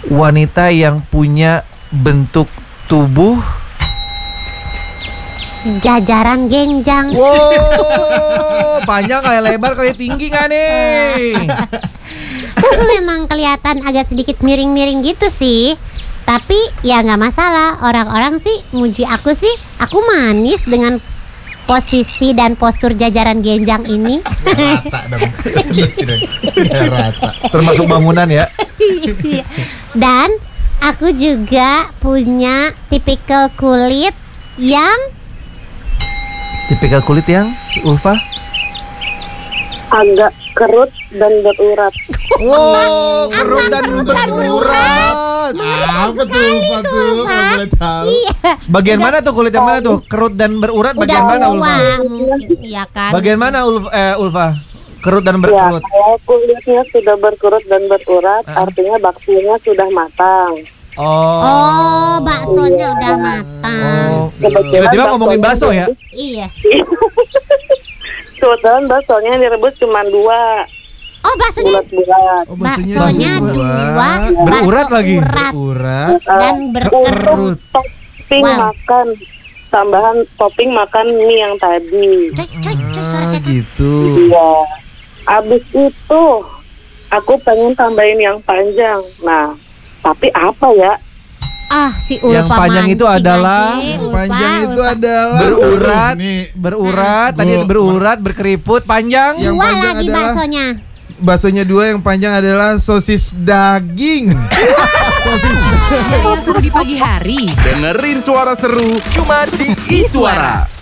wanita yang punya bentuk tubuh jajaran genjang. wow, panjang kayak lebar kayak tinggi nggak nih? Aku memang kelihatan agak sedikit miring-miring gitu sih. Tapi ya nggak masalah. Orang-orang sih muji aku sih. Aku manis dengan posisi dan postur jajaran genjang ini. Rata dong. Rata. Termasuk bangunan ya. Dan aku juga punya tipikal kulit yang Ulfa? Agak kerut dan berurat. Wow, kerut dan berurat. Apa tuh Ulfa tuh? Kalau boleh tahu. Iya. Bagian mana tuh kulit yang mana tuh? Kerut dan berurat Udah bagian mana tua Ulfa? mungkin, iya kan. Bagian mana Ulfa? Kerut dan Ya, berkerut. kalau kulitnya sudah berkerut dan berurat, artinya baksonya sudah matang. Oh, baksonya udah matang. Oh. Tiba-tiba ngomongin bakso ya? Iya. Kebetulan baksonya yang direbus cuma 2 Oh, baksonya bulat-bulat. Oh, baksonya dua, Berurat bakso lagi. urat Urat. dan berkerut. Topping Wow. makan, tambahan topping makan mie yang tadi. Coy, suara setan. Gitu. Iya. Abis itu aku pengen tambahin yang panjang. Nah, tapi apa ya? Ah, si Ulfa Yang panjang itu mancing adalah lagi, Ulfa, Panjang itu Ulfa. adalah berurat, Nih, berurat, tadi Gua- berurat, berkeriput, panjang. Yang Dua panjang lagi adalah- baksonya. baksonya 2, yang panjang adalah sosis daging. Yang seru di pagi hari. Dengerin suara seru cuma di Iswara.